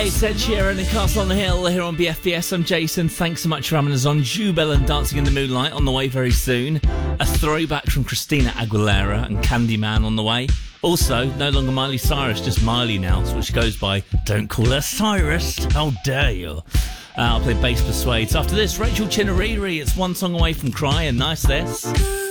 It's Ed Sheeran and Castle on the Hill here on BFBS. I'm Jason. Thanks so much for having us on. Jubel and Dancing in the Moonlight on the way very soon. A throwback from Christina Aguilera and Candyman on the way. Also, no longer Miley Cyrus, just Miley now, which goes by Don't Call Her Cyrus. How dare you? I'll play Bass Persuades. After this, Rachel Chinariri. It's one song away from crying. Nice this.